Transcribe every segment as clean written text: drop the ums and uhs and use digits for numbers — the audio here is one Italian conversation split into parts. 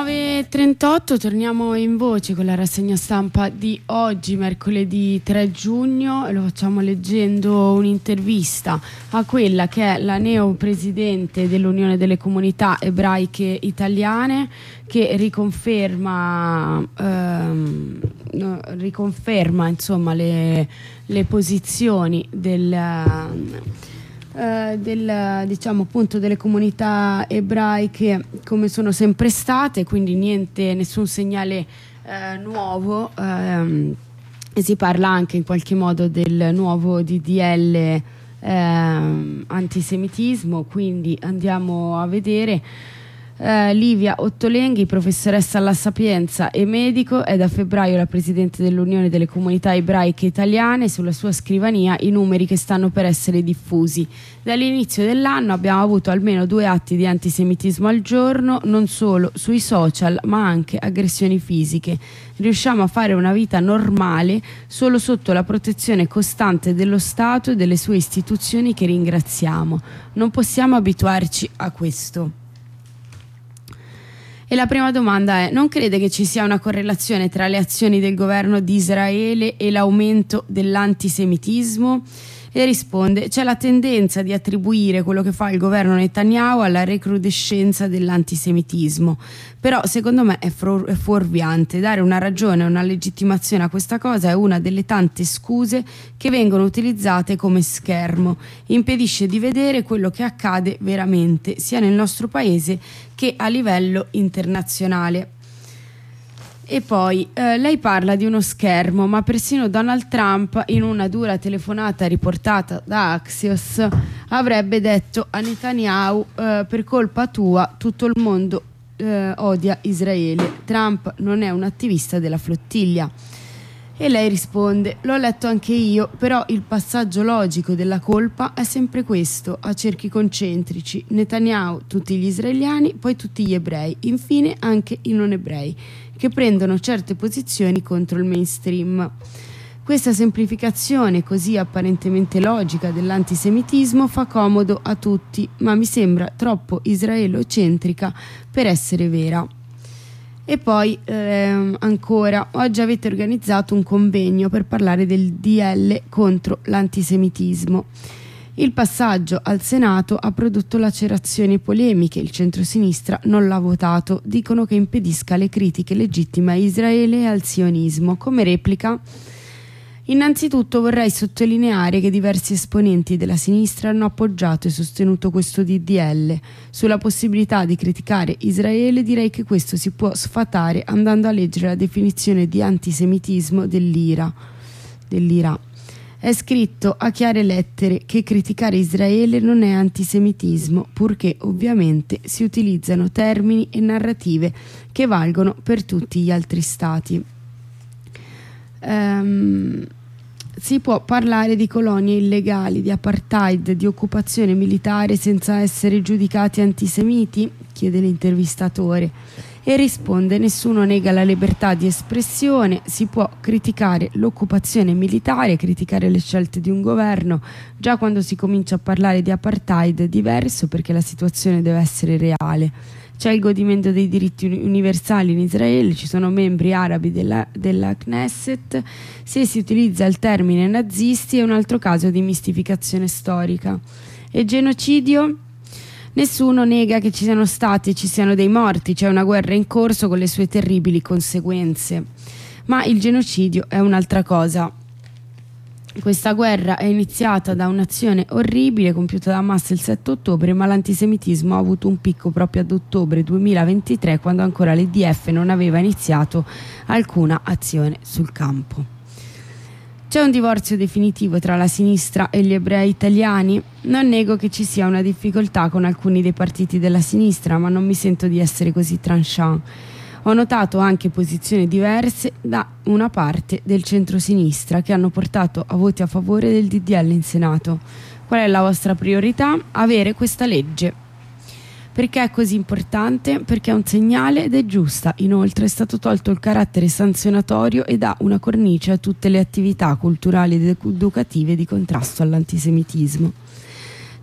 9:38, torniamo in voce con la rassegna stampa di oggi, mercoledì 3 giugno, e lo facciamo leggendo un'intervista a quella che è la neopresidente dell'Unione delle Comunità Ebraiche Italiane, che riconferma insomma le posizioni diciamo appunto delle comunità ebraiche come sono sempre state, quindi nessun segnale nuovo, e si parla anche in qualche modo del nuovo DDL antisemitismo, quindi andiamo a vedere. Livia Ottolenghi, professoressa alla Sapienza e medico, è da febbraio la presidente dell'Unione delle Comunità Ebraiche Italiane. Sulla sua scrivania i numeri che stanno per essere diffusi. Dall'inizio dell'anno abbiamo avuto almeno 2 atti di antisemitismo al giorno, non solo sui social ma anche aggressioni fisiche. Riusciamo a fare una vita normale solo sotto la protezione costante dello Stato e delle sue istituzioni, che ringraziamo. Non possiamo abituarci a questo. E la prima domanda è: non crede che ci sia una correlazione tra le azioni del governo di Israele e l'aumento dell'antisemitismo? E risponde: c'è la tendenza di attribuire quello che fa il governo Netanyahu alla recrudescenza dell'antisemitismo, però secondo me è fuorviante. Dare una ragione o una legittimazione a questa cosa è una delle tante scuse che vengono utilizzate come schermo, impedisce di vedere quello che accade veramente sia nel nostro paese che a livello internazionale. E poi lei parla di uno schermo, ma persino Donald Trump, in una dura telefonata riportata da Axios, avrebbe detto a Netanyahu: per colpa tua tutto il mondo odia Israele. Trump non è un attivista della flottiglia. E lei risponde: l'ho letto anche io, però il passaggio logico della colpa è sempre questo, a cerchi concentrici: Netanyahu, tutti gli israeliani, poi tutti gli ebrei, infine anche i non ebrei, che prendono certe posizioni contro il mainstream. Questa semplificazione così apparentemente logica dell'antisemitismo fa comodo a tutti, ma mi sembra troppo israelocentrica per essere vera. E poi ancora, oggi avete organizzato un convegno per parlare del DL contro l'antisemitismo. Il passaggio al Senato ha prodotto lacerazioni e polemiche. Il centrosinistra non l'ha votato, dicono che impedisca le critiche legittime a Israele e al sionismo. Come replica: innanzitutto vorrei sottolineare che diversi esponenti della sinistra hanno appoggiato e sostenuto questo DDL. Sulla possibilità di criticare Israele direi che questo si può sfatare andando a leggere la definizione di antisemitismo dell'IRA. È scritto a chiare lettere che criticare Israele non è antisemitismo, purché ovviamente si utilizzano termini e narrative che valgono per tutti gli altri stati. Si può parlare di colonie illegali, di apartheid, di occupazione militare senza essere giudicati antisemiti? Chiede l'intervistatore. E risponde: nessuno nega la libertà di espressione, si può criticare l'occupazione militare, criticare le scelte di un governo. Già quando si comincia a parlare di apartheid è diverso, perché la situazione deve essere reale. C'è il godimento dei diritti universali in Israele, ci sono membri arabi della Knesset. Se si utilizza il termine nazisti è un altro caso di mistificazione storica. E genocidio? Nessuno nega che ci siano stati e ci siano dei morti, c'è una guerra in corso con le sue terribili conseguenze. Ma il genocidio è un'altra cosa. Questa guerra è iniziata da un'azione orribile compiuta da Hamas il 7 ottobre, ma l'antisemitismo ha avuto un picco proprio ad ottobre 2023, quando ancora l'IDF non aveva iniziato alcuna azione sul campo. C'è un divorzio definitivo tra la sinistra e gli ebrei italiani? Non nego che ci sia una difficoltà con alcuni dei partiti della sinistra, ma non mi sento di essere così tranchant. Ho notato anche posizioni diverse da una parte del centro-sinistra che hanno portato a voti a favore del DDL in Senato. Qual è la vostra priorità? Avere questa legge. Perché è così importante? Perché è un segnale ed è giusta. Inoltre è stato tolto il carattere sanzionatorio e dà una cornice a tutte le attività culturali ed educative di contrasto all'antisemitismo.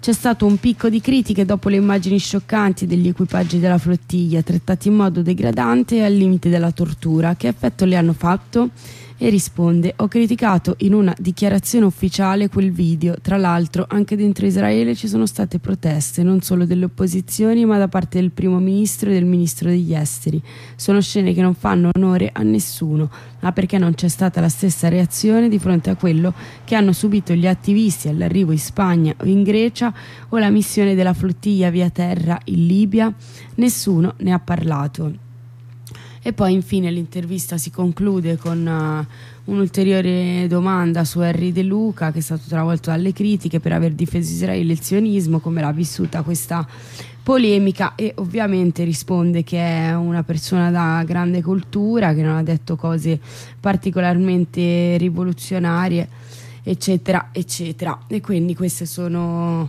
C'è stato un picco di critiche dopo le immagini scioccanti degli equipaggi della flottiglia trattati in modo degradante e al limite della tortura. Che effetto le hanno fatto? E risponde: ho criticato in una dichiarazione ufficiale quel video. Tra l'altro anche dentro Israele ci sono state proteste, non solo delle opposizioni ma da parte del primo ministro e del ministro degli esteri. Sono scene che non fanno onore a nessuno, ma perché non c'è stata la stessa reazione di fronte a quello che hanno subito gli attivisti all'arrivo in Spagna o in Grecia, o la missione della flottiglia via terra in Libia? Nessuno ne ha parlato. E poi infine l'intervista si conclude con un'ulteriore domanda su Henry De Luca, che è stato travolto dalle critiche per aver difeso Israele e il sionismo, come l'ha vissuta questa polemica, e ovviamente risponde che è una persona da grande cultura, che non ha detto cose particolarmente rivoluzionarie, eccetera eccetera. E quindi queste sono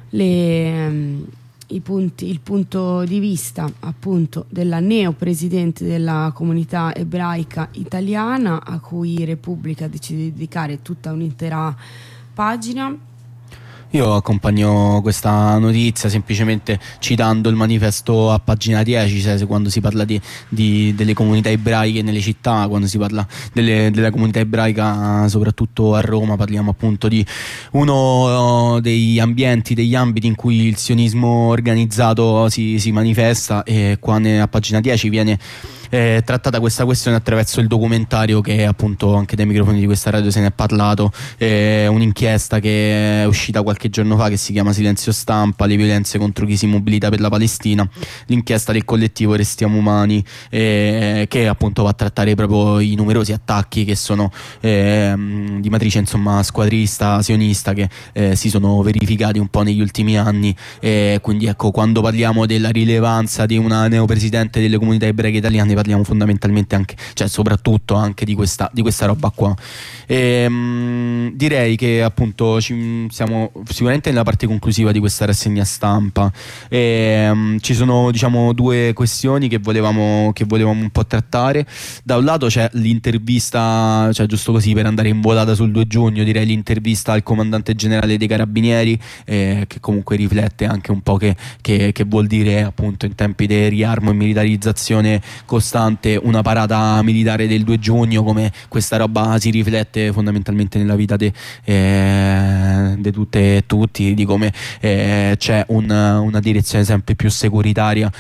il punto di vista appunto della neopresidente della comunità ebraica italiana, a cui Repubblica decide di dedicare tutta un'intera pagina. Io accompagno questa notizia semplicemente citando il manifesto a pagina 10, cioè quando si parla delle comunità ebraiche nelle città, quando si parla della comunità ebraica soprattutto a Roma, parliamo appunto di uno degli ambiti in cui il sionismo organizzato si manifesta, e qua a pagina 10 viene trattata questa questione attraverso il documentario che appunto anche dai microfoni di questa radio se ne è parlato, un'inchiesta che è uscita qualche giorno fa che si chiama Silenzio Stampa, le violenze contro chi si mobilita per la Palestina, l'inchiesta del collettivo Restiamo Umani, che appunto va a trattare proprio i numerosi attacchi che sono di matrice insomma squadrista, sionista, che si sono verificati un po' negli ultimi anni. Quindi ecco, quando parliamo della rilevanza di una neopresidente delle comunità ebraiche italiane parliamo fondamentalmente anche, cioè soprattutto anche di questa roba qua. Direi che appunto siamo sicuramente nella parte conclusiva di questa rassegna stampa. Ci sono diciamo due questioni che volevamo un po' trattare. Da un lato c'è l'intervista, cioè giusto così per andare in volata sul 2 giugno, direi l'intervista al comandante generale dei Carabinieri, che comunque riflette anche un po' che vuol dire appunto in tempi di riarmo e militarizzazione costante una parata militare del 2 giugno, come questa roba si riflette fondamentalmente nella vita di tutte e tutti, di come c'è una direzione sempre più securitaria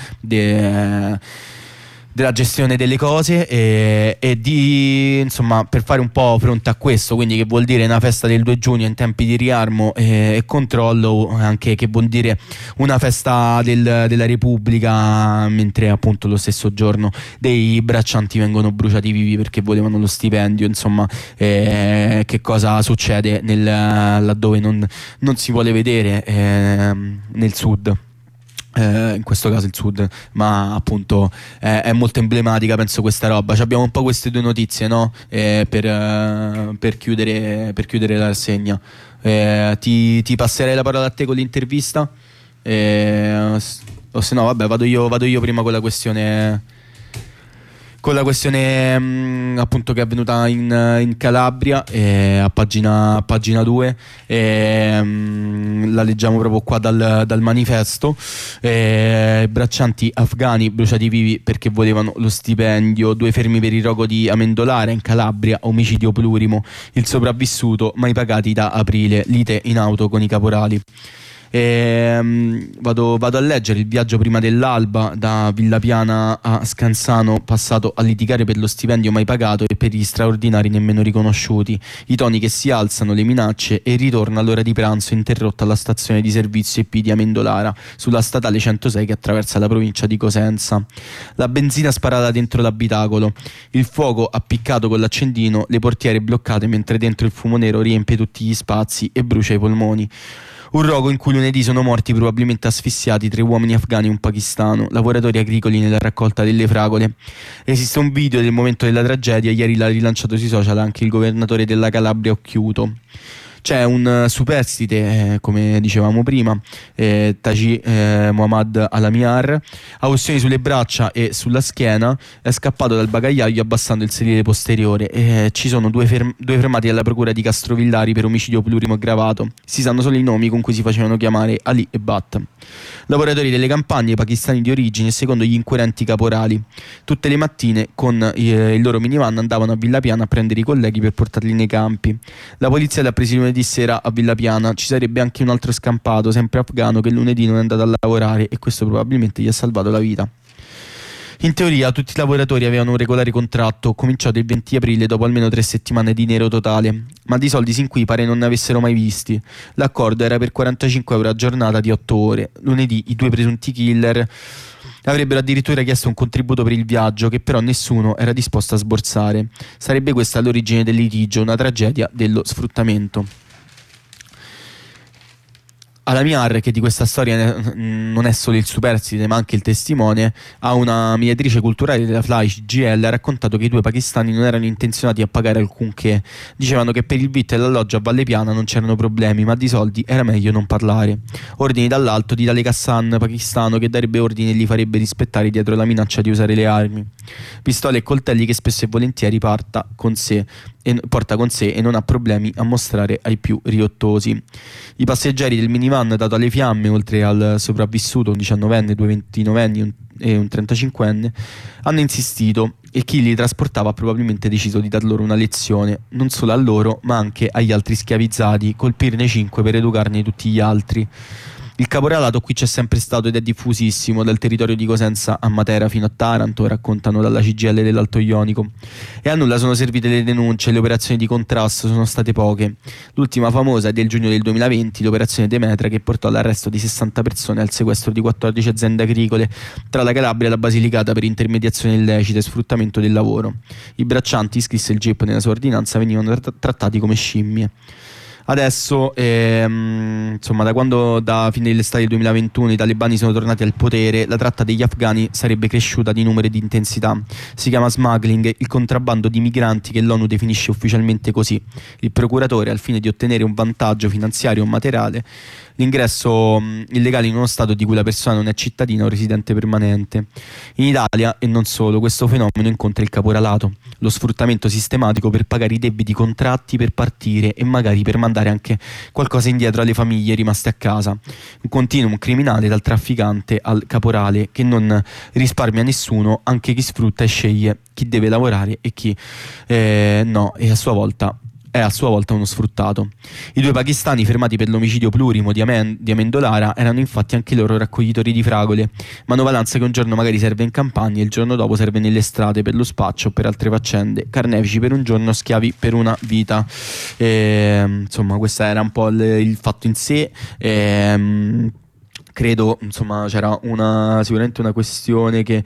della gestione delle cose, e di insomma per fare un po' fronte a questo, quindi che vuol dire una festa del 2 giugno in tempi di riarmo e controllo, anche che vuol dire una festa della Repubblica, mentre appunto lo stesso giorno dei braccianti vengono bruciati vivi perché volevano lo stipendio. Insomma, che cosa succede laddove non si vuole vedere, nel sud. In questo caso il sud, ma appunto è molto emblematica, penso, questa roba. Abbiamo un po' queste due notizie, no? Per chiudere la rassegna. Ti passerei la parola a te con l'intervista, o se no vabbè vado io prima con la questione appunto che è avvenuta in Calabria, a pagina 2, la leggiamo proprio qua dal manifesto. Braccianti afghani bruciati vivi perché volevano lo stipendio, 2 fermi per il rogo di Amendolara in Calabria, omicidio plurimo, il sopravvissuto mai pagati da aprile, lite in auto con i caporali. Vado a leggere: il viaggio prima dell'alba da Villapiana a Scansano, passato a litigare per lo stipendio mai pagato e per gli straordinari nemmeno riconosciuti, i toni che si alzano, le minacce, e il ritorno all'ora di pranzo interrotta alla stazione di servizio EP di Amendolara sulla statale 106 che attraversa la provincia di Cosenza. La benzina sparata dentro l'abitacolo, il fuoco appiccato con l'accendino, le portiere bloccate mentre dentro il fumo nero riempie tutti gli spazi e brucia i polmoni. Un rogo in cui lunedì sono morti probabilmente asfissiati 3 uomini afghani e un pakistano, lavoratori agricoli nella raccolta delle fragole. Esiste un video del momento della tragedia, ieri l'ha rilanciato sui social anche il governatore della Calabria Occhiuto. C'è un superstite, come dicevamo prima, Taji Muhammad Alamiar, ha ustioni sulle braccia e sulla schiena, è scappato dal bagagliaio abbassando il sedile posteriore. Ci sono due fermati alla procura di Castrovillari per omicidio plurimo aggravato. Si sanno solo i nomi con cui si facevano chiamare Ali e Bat. Lavoratori delle campagne pakistani di origine, secondo gli inquirenti caporali. Tutte le mattine con il loro minivan andavano a Villa Piana a prendere i colleghi per portarli nei campi. La polizia li ha presi lunedì sera a Villa Piana. Ci sarebbe anche un altro scampato, sempre afghano, che lunedì non è andato a lavorare e questo probabilmente gli ha salvato la vita. In teoria tutti i lavoratori avevano un regolare contratto cominciato il 20 aprile dopo almeno 3 settimane di nero totale, ma di soldi sin qui pare non ne avessero mai visti. L'accordo era per 45 euro a giornata di 8 ore. Lunedì i due presunti killer avrebbero addirittura chiesto un contributo per il viaggio, che però nessuno era disposto a sborsare. Sarebbe questa l'origine del litigio, una tragedia dello sfruttamento. Alamiar, che di questa storia non è solo il superstite ma anche il testimone, a una mediatrice culturale della FLAI CGIL ha raccontato che i due pakistani non erano intenzionati a pagare alcunché. Dicevano che per il vitto e l'alloggio a Valle Piana non c'erano problemi, ma di soldi era meglio non parlare. Ordini dall'alto di Tale Hassan, pakistano, che darebbe ordini e li farebbe rispettare dietro la minaccia di usare le armi. Pistole e coltelli che spesso e volentieri porta con sé e non ha problemi a mostrare ai più riottosi. I passeggeri del minivan dato alle fiamme, oltre al sopravvissuto, un 19enne, 2 29enni e un 35enne, hanno insistito e chi li trasportava ha probabilmente deciso di dar loro una lezione, non solo a loro ma anche agli altri schiavizzati, colpirne 5 per educarne tutti gli altri. Il caporalato qui c'è sempre stato ed è diffusissimo, dal territorio di Cosenza a Matera fino a Taranto, raccontano dalla CGIL dell'Alto Ionico. E a nulla sono servite le denunce, le operazioni di contrasto sono state poche. L'ultima famosa è del giugno del 2020, l'operazione Demetra, che portò all'arresto di 60 persone e al sequestro di 14 aziende agricole tra la Calabria e la Basilicata per intermediazione illecita e sfruttamento del lavoro. I braccianti, scrisse il GIP nella sua ordinanza, venivano trattati come scimmie. Adesso, insomma, da fine dell'estate del 2021 i talebani sono tornati al potere, la tratta degli afghani sarebbe cresciuta di numero e di intensità. Si chiama smuggling, il contrabbando di migranti che l'ONU definisce ufficialmente così. Il procuratore, al fine di ottenere un vantaggio finanziario o materiale, l'ingresso illegale in uno stato di cui la persona non è cittadina o residente permanente. In Italia, e non solo, questo fenomeno incontra il caporalato, lo sfruttamento sistematico per pagare i debiti contratti per partire e magari per mandare anche qualcosa indietro alle famiglie rimaste a casa. Un continuum criminale dal trafficante al caporale che non risparmia nessuno, anche chi sfrutta e sceglie chi deve lavorare e chi no, e a sua volta è a sua volta uno sfruttato. I due pakistani fermati per l'omicidio plurimo di Amendolara erano infatti anche loro raccoglitori di fragole, manovalanza che un giorno magari serve in campagna e il giorno dopo serve nelle strade per lo spaccio o per altre faccende, carnefici per un giorno, schiavi per una vita. Insomma, questo era un po' il fatto in sé. Credo, insomma, c'era sicuramente una questione che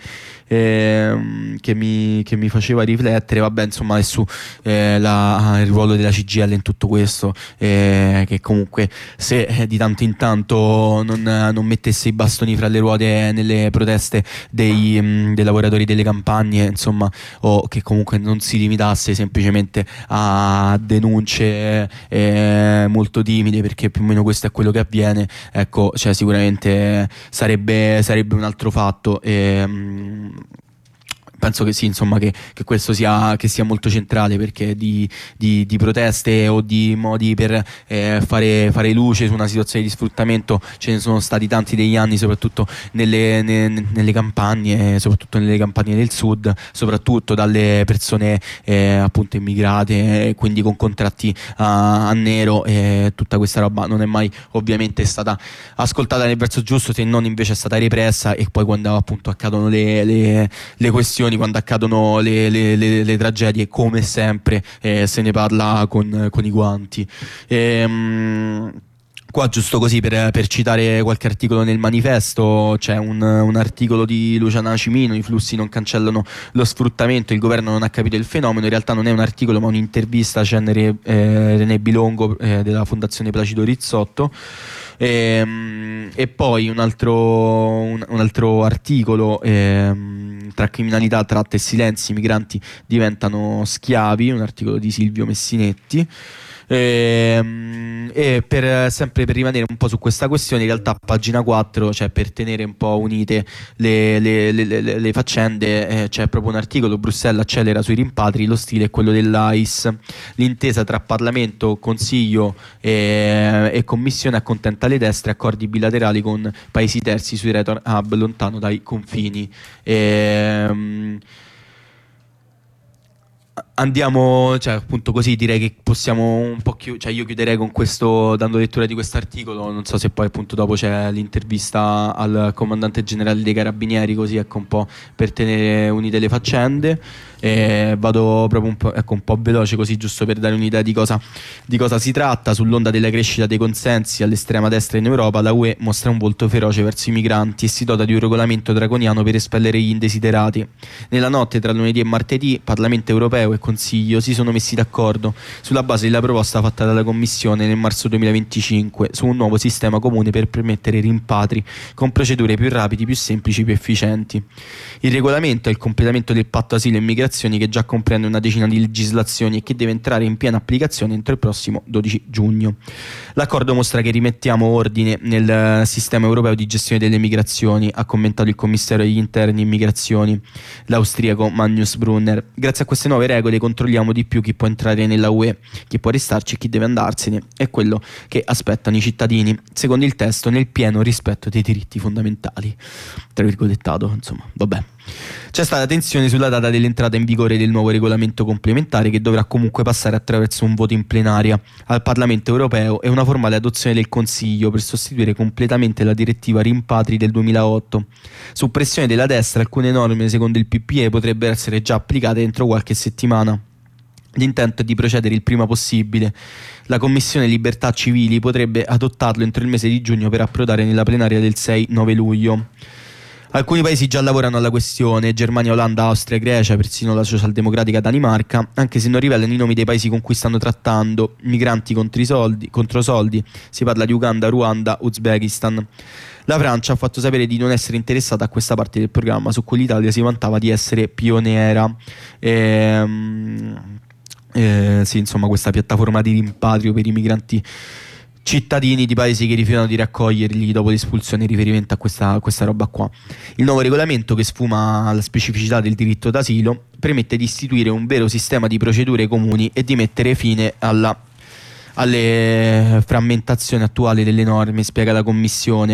mi faceva riflettere, vabbè, insomma, è su il ruolo della CGIL in tutto questo, che comunque se di tanto in tanto non mettesse i bastoni fra le ruote nelle proteste dei lavoratori delle campagne, insomma, o che comunque non si limitasse semplicemente a denunce molto timide, perché più o meno questo è quello che avviene, ecco, cioè sicuramente sarebbe un altro fatto. Penso che sì, insomma, che questo sia molto centrale, perché di proteste o di modi per fare luce su una situazione di sfruttamento ce ne sono stati tanti degli anni, soprattutto nelle campagne, soprattutto nelle campagne del sud, soprattutto dalle persone appunto immigrate, quindi con contratti a nero, e tutta questa roba non è mai ovviamente stata ascoltata nel verso giusto, se non invece è stata repressa. E poi quando appunto accadono le questioni, quando accadono le tragedie, come sempre se ne parla con i guanti. Qua, giusto così per citare qualche articolo nel manifesto, c'è un articolo di Luciana Cimino: i flussi non cancellano lo sfruttamento, il governo non ha capito il fenomeno. In realtà non è un articolo ma un'intervista a René Bilongo della Fondazione Placido Rizzotto. E poi un altro articolo, tra criminalità, tratta e silenzi, i migranti diventano schiavi, un articolo di Silvio Messinetti. Sempre per rimanere un po' su questa questione, in realtà a pagina 4, cioè per tenere un po' unite le faccende, c'è proprio un articolo: Bruxelles accelera sui rimpatri, lo stile è quello dell'AIS, l'intesa tra Parlamento, Consiglio e Commissione accontenta le destre, accordi bilaterali con paesi terzi sui return hub lontano dai confini. Andiamo, cioè appunto così direi che possiamo un po' cioè io chiuderei con questo, dando lettura di questo articolo. Non so se poi appunto dopo c'è l'intervista al comandante generale dei carabinieri, così ecco un po' per tenere unite le faccende. Vado proprio un po' veloce così, giusto per dare un'idea di cosa si tratta. Sull'onda della crescita dei consensi all'estrema destra in Europa, la UE mostra un volto feroce verso i migranti e si dota di un regolamento draconiano per espellere gli indesiderati. Nella notte tra lunedì e martedì Parlamento europeo e Consiglio si sono messi d'accordo sulla base della proposta fatta dalla Commissione nel marzo 2025 su un nuovo sistema comune per permettere rimpatri con procedure più rapidi, più semplici, più efficienti. Il regolamento è il completamento del patto asilo e migrazioni, che già comprende una decina di legislazioni e che deve entrare in piena applicazione entro il prossimo 12 giugno. L'accordo mostra che rimettiamo ordine nel sistema europeo di gestione delle migrazioni, ha commentato il commissario agli interni e migrazioni, l'austriaco Magnus Brunner. Grazie a queste nuove regole controlliamo di più chi può entrare nella UE, chi può restarci e chi deve andarsene. È quello che aspettano i cittadini, secondo il testo, nel pieno rispetto dei diritti fondamentali. Tra virgolettato, insomma, vabbè. C'è stata tensione sulla data dell'entrata in vigore del nuovo regolamento complementare, che dovrà comunque passare attraverso un voto in plenaria al Parlamento europeo e una formale adozione del Consiglio per sostituire completamente la direttiva rimpatri del 2008. Su pressione della destra, alcune norme, secondo il PPE, potrebbero essere già applicate entro qualche settimana. L'intento è di procedere il prima possibile. La Commissione Libertà Civili potrebbe adottarlo entro il mese di giugno per approdare nella plenaria del 6-9 luglio. Alcuni paesi già lavorano alla questione: Germania, Olanda, Austria, Grecia, persino la socialdemocratica Danimarca, anche se non rivelano i nomi dei paesi con cui stanno trattando. Migranti contro soldi, si parla di Uganda, Ruanda, Uzbekistan. La Francia ha fatto sapere di non essere interessata a questa parte del programma, su cui l'Italia si vantava di essere pioniera. Sì, insomma, questa piattaforma di rimpatrio per i migranti cittadini di paesi che rifiutano di raccoglierli dopo l'espulsione, in riferimento a questa roba qua. Il nuovo regolamento, che sfuma la specificità del diritto d'asilo, permette di istituire un vero sistema di procedure comuni e di mettere fine alle frammentazioni attuali delle norme, spiega la Commissione.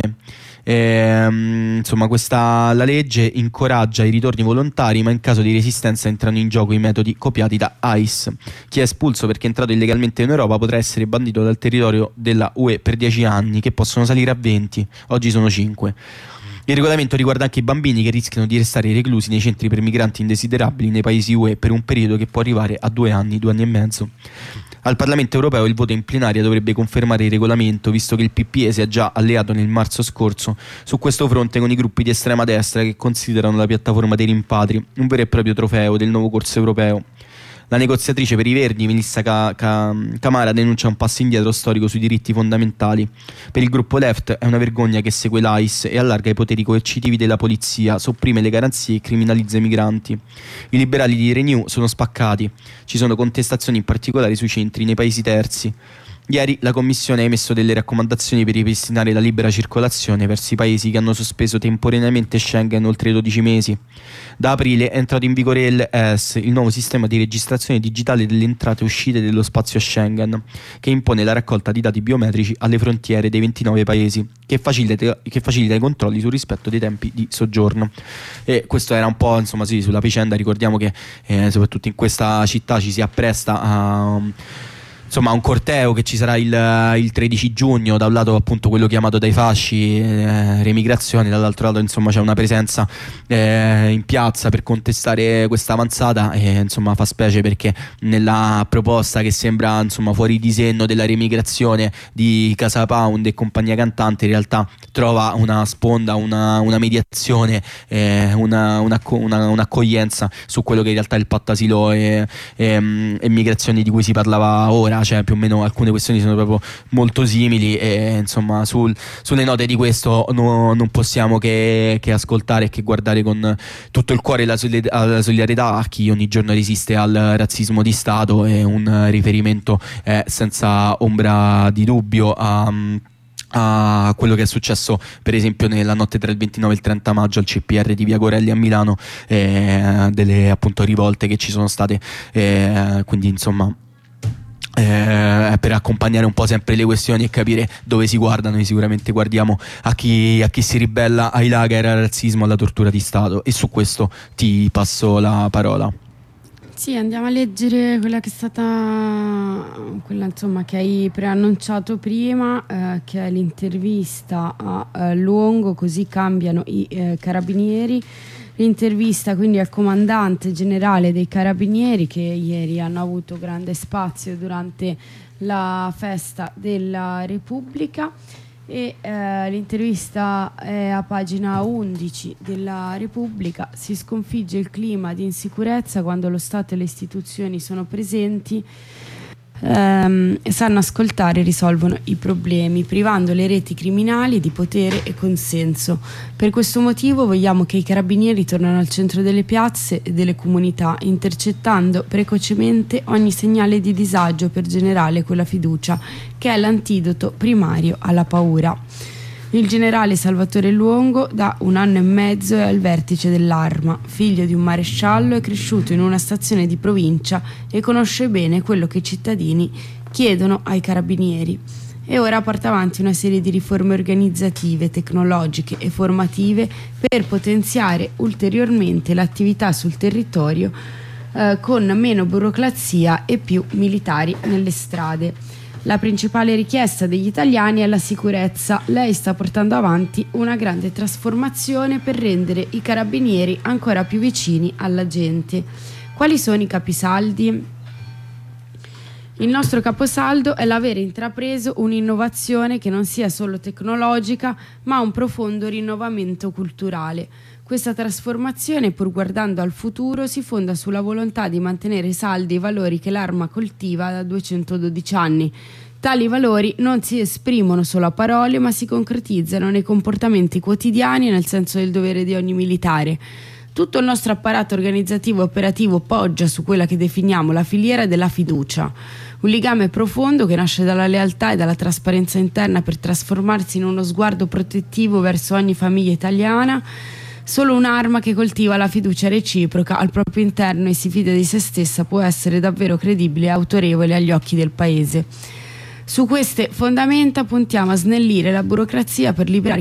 Insomma, la legge incoraggia i ritorni volontari, ma in caso di resistenza entrano in gioco i metodi copiati da AIS. Chi è espulso perché è entrato illegalmente in Europa potrà essere bandito dal territorio della UE per 10 anni, che possono salire a 20, oggi sono 5. Il regolamento riguarda anche i bambini che rischiano di restare reclusi nei centri per migranti indesiderabili nei paesi UE per un periodo che può arrivare a 2 anni, 2 anni e mezzo. Al Parlamento europeo il voto in plenaria dovrebbe confermare il regolamento, visto che il PPE si è già alleato nel marzo scorso su questo fronte con i gruppi di estrema destra, che considerano la piattaforma dei rimpatri un vero e proprio trofeo del nuovo corso europeo. La negoziatrice per i Verdi, Melissa Camara, denuncia un passo indietro storico sui diritti fondamentali. Per il gruppo Left è una vergogna che segue l'AIS e allarga i poteri coercitivi della polizia, sopprime le garanzie e criminalizza i migranti. I liberali di Renew sono spaccati. Ci sono contestazioni in particolare sui centri nei paesi terzi. Ieri la Commissione ha emesso delle raccomandazioni per ripristinare la libera circolazione verso i paesi che hanno sospeso temporaneamente Schengen oltre 12 mesi. Da aprile è entrato in vigore l'ES, il nuovo sistema di registrazione digitale delle entrate e uscite dello spazio Schengen, che impone la raccolta di dati biometrici alle frontiere dei 29 paesi, che facilita i controlli sul rispetto dei tempi di soggiorno. E questo era un po', insomma, sì, sulla vicenda. Ricordiamo che soprattutto in questa città ci si appresta a un corteo che ci sarà il 13 giugno, da un lato appunto quello chiamato dai fasci, remigrazione, dall'altro lato insomma c'è una presenza in piazza per contestare questa avanzata, e insomma fa specie perché nella proposta, che sembra insomma fuori di senno, della remigrazione di Casa Pound e compagnia cantante, in realtà trova una sponda, una mediazione, un'accoglienza su quello che in realtà è il patto asilo e migrazioni di cui si parlava ora, cioè più o meno alcune questioni sono proprio molto simili, e insomma sulle note di questo non possiamo che ascoltare e che guardare con tutto il cuore la solidarietà a chi ogni giorno resiste al razzismo di Stato, e un riferimento senza ombra di dubbio a quello che è successo per esempio nella notte tra il 29 e il 30 maggio al CPR di Via Corelli a Milano, delle appunto rivolte che ci sono state, quindi insomma per accompagnare un po' sempre le questioni e capire dove si guardano. Noi sicuramente guardiamo a chi si ribella ai lager, al razzismo, alla tortura di Stato, e su questo ti passo la parola. Sì, andiamo a leggere quella che è stata quella insomma che hai preannunciato prima, che è l'intervista a Luongo, così cambiano i carabinieri. L'intervista quindi al comandante generale dei carabinieri, che ieri hanno avuto grande spazio durante la festa della Repubblica, e l'intervista è a pagina 11 della Repubblica. Si sconfigge il clima di insicurezza quando lo Stato e le istituzioni sono presenti, sanno ascoltare e risolvono i problemi, privando le reti criminali di potere e consenso. Per questo motivo vogliamo che i carabinieri tornino al centro delle piazze e delle comunità, intercettando precocemente ogni segnale di disagio per generare quella fiducia che è l'antidoto primario alla paura. Il generale Salvatore Luongo da 1 anno e mezzo è al vertice dell'Arma, figlio di un maresciallo, è cresciuto in una stazione di provincia e conosce bene quello che i cittadini chiedono ai carabinieri. E ora porta avanti una serie di riforme organizzative, tecnologiche e formative per potenziare ulteriormente l'attività sul territorio, con meno burocrazia e più militari nelle strade. La principale richiesta degli italiani è la sicurezza. Lei sta portando avanti una grande trasformazione per rendere i carabinieri ancora più vicini alla gente. Quali sono i capisaldi? Il nostro caposaldo è l'aver intrapreso un'innovazione che non sia solo tecnologica, ma un profondo rinnovamento culturale. Questa trasformazione, pur guardando al futuro, si fonda sulla volontà di mantenere saldi i valori che l'Arma coltiva da 212 anni. Tali valori non si esprimono solo a parole, ma si concretizzano nei comportamenti quotidiani e nel senso del dovere di ogni militare. Tutto il nostro apparato organizzativo e operativo poggia su quella che definiamo la filiera della fiducia, un legame profondo che nasce dalla lealtà e dalla trasparenza interna per trasformarsi in uno sguardo protettivo verso ogni famiglia italiana. Solo un'arma che coltiva la fiducia reciproca al proprio interno e si fida di se stessa può essere davvero credibile e autorevole agli occhi del paese. Su queste fondamenta puntiamo a snellire la burocrazia per liberare